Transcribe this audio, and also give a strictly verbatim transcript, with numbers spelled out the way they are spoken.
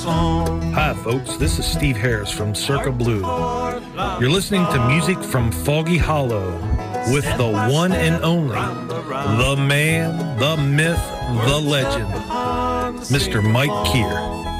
Hi, folks. This is Steve Harris from Circa Blue. You're listening to music from Foggy Hollow with the one and only, the man, the myth, the legend, Mister Mike Keir.